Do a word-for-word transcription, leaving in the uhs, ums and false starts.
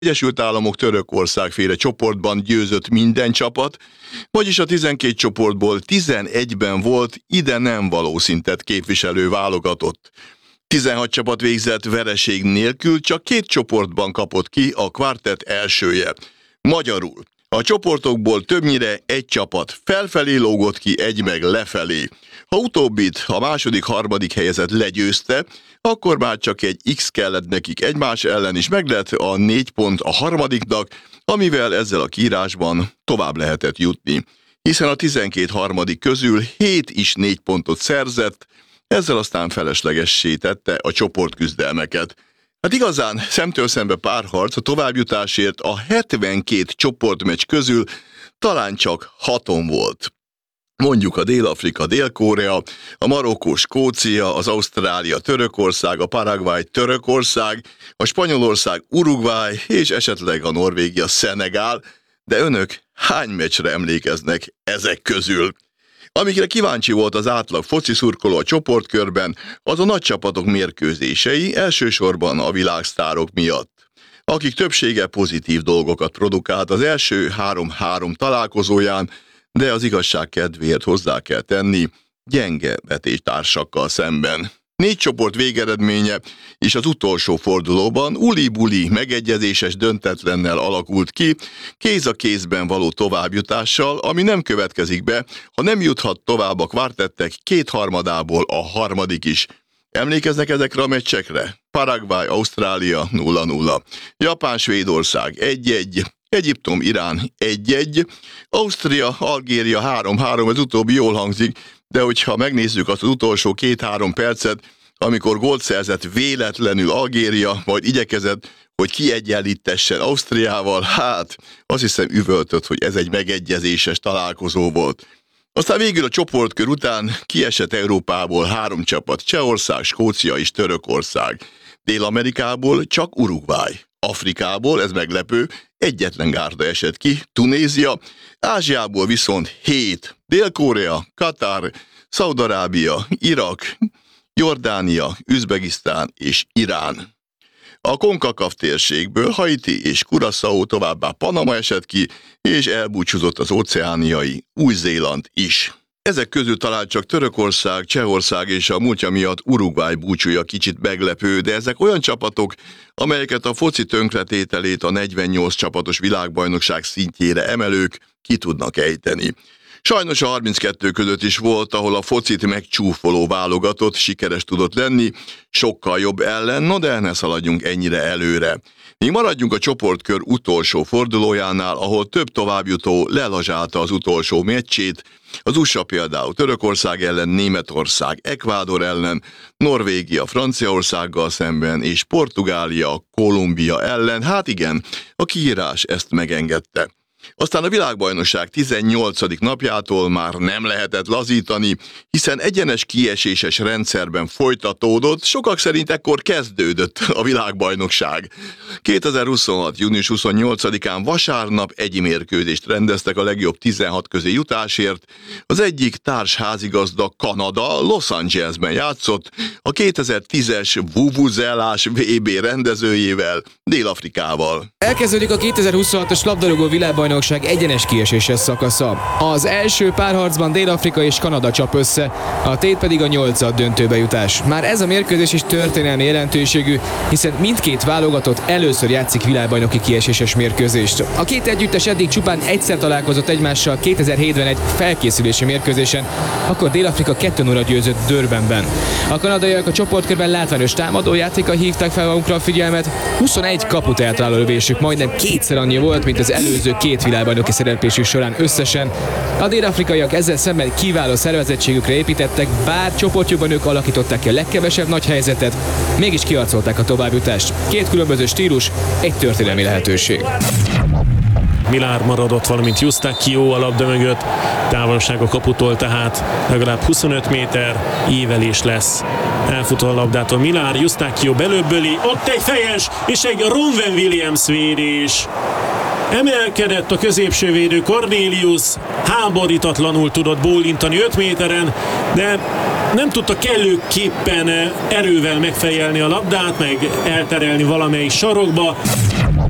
Egyesült Államok Törökország féle csoportban győzött minden csapat, vagyis a tizenkét csoportból tizenegyben volt ide nem való szintet képviselő válogatott. tizenhat csapat végzett vereség nélkül, csak két csoportban kapott ki a kvartett elsője. Magyarul, a csoportokból többnyire egy csapat felfelé lógott ki, egy meg lefelé. Ha utóbbit a második, harmadik helyezett legyőzte, akkor már csak egy X kellett nekik egymás ellen, is meg lett a négy pont a harmadiknak, amivel ezzel a kiírásban tovább lehetett jutni. Hiszen a tizenkét harmadik közül hét is négy pontot szerzett, ezzel aztán feleslegessé tette a csoportküzdelmeket. Hát igazán szemtől szembe párharc a továbbjutásért a hetvenkét csoportmeccs közül talán csak haton volt. Mondjuk a Dél-Afrika, Dél-Korea, a Marokkó, Skócia, az Ausztrália, Törökország, a Paraguay, Törökország, a Spanyolország, Uruguay és esetleg a Norvégia, Szenegál, de önök hány meccsre emlékeznek ezek közül? Amikre kíváncsi volt az átlag foci szurkoló a csoportkörben, az a nagy csapatok mérkőzései, elsősorban a világsztárok miatt, akik többsége pozitív dolgokat produkált az első három-három találkozóján, de az igazság kedvéért hozzá kell tenni, gyenge vetéstársakkal szemben. Négy csoport végeredménye és az utolsó fordulóban uli-buli megegyezéses döntetlennel alakult ki, kéz a kézben való továbbjutással, ami nem következik be, ha nem juthat tovább a kvartettek kétharmadából a harmadik is. Emlékeznek ezekre a meccsekre? Paraguay, Ausztrália nulla nulla, Japán, Svédország egy egy, Egyiptom, Irán egy egy, Ausztria, Algéria három három, ez utóbbi jól hangzik, de hogyha megnézzük azt az utolsó két-három percet, amikor gólt szerzett véletlenül Algéria, majd igyekezett, hogy kiegyenlítessen Ausztriával, hát azt hiszem üvöltött, hogy ez egy megegyezéses találkozó volt. Aztán végül a csoportkör után kiesett Európából három csapat, Csehország, Skócia és Törökország. Dél-Amerikából csak Uruguay. Afrikából, ez meglepő, egyetlen gárda esett ki, Tunézia, Ázsiából viszont hét, Dél-Korea, Katar, Szaúd-Arábia, Irak, Jordánia, Üzbegisztán és Irán. A CONCACAF térségből Haiti és Curaçao, továbbá Panama esett ki, és elbúcsúzott az óceániai Új-Zéland is. Ezek közül talán csak Törökország, Csehország és a múltja miatt Uruguay búcsúja kicsit meglepő, de ezek olyan csapatok, amelyeket a foci tönkretételét a negyvennyolc csapatos világbajnokság szintjére emelők ki tudnak ejteni. Sajnos a harminckettő között is volt, ahol a focit megcsúfoló válogatott sikeres tudott lenni, sokkal jobb ellen, no de ne szaladjunk ennyire előre. Míg maradjunk a csoportkör utolsó fordulójánál, ahol több továbbjutó lelazsálta az utolsó meccsét, az u es á például Törökország ellen, Németország Ekvádor ellen, Norvégia Franciaországgal szemben és Portugália Kolumbia ellen, hát igen, a kiírás ezt megengedte. Aztán a világbajnokság tizennyolcadik napjától már nem lehetett lazítani, hiszen egyenes kieséses rendszerben folytatódott, sokak szerint ekkor kezdődött a világbajnokság. kétezer-huszonhat. június huszonnyolcadikán vasárnap egy mérkőzést rendeztek a legjobb tizenhat közé jutásért. Az egyik társházigazda, Kanada, Los Angelesben játszott a kétezer-tízes vuvuzelás vé bé rendezőjével, Dél-Afrikával. Elkezdődik a kétezer-huszonhatos labdarúgó világbajnokság egyenes kieséses szakasza. Az első párharcban Dél-Afrika és Kanada csap össze, a tét pedig a nyolcad döntőbe jutás. Már ez a mérkőzés is történelmi jelentőségű, hiszen mindkét válogatott először játszik világbajnoki kieséses mérkőzést. A két együttes eddig csupán egyszer találkozott egymással kétezer-hétben egy felkészülési mérkőzésen, akkor Dél-Afrika kettő nulla győzött Durbanben. A kanadaiak a csoportkörben látványos támadójátékkal hívták fel magukra a figyelmet, huszonegy kaput eltaláló lövésük majdnem kétszer annyi volt, mint az előző két világbajnoki szereplésük során összesen. A dél-afrikaiak ezzel szemben kiváló szervezettségükre építettek, bár csoportjukban ők alakították ki a legkevesebb nagy helyzetet, mégis kiharcolták a továbbjutást. Két különböző stílus, egy történelmi lehetőség. Milár maradott, valamint Eustáquio a labda mögött, távolság a kaputól tehát legalább huszonöt méter, ívelés lesz. Elfutó a labdától Milár, Eustáquio belőbböli, ott egy fejes és egy Ronwen Williams védés. Emelkedett a középső védő Cornelius, háborítatlanul tudott bólintani öt méteren, de nem tudta kellőképpen erővel megfejelni a labdát, meg elterelni valamelyik sarokba.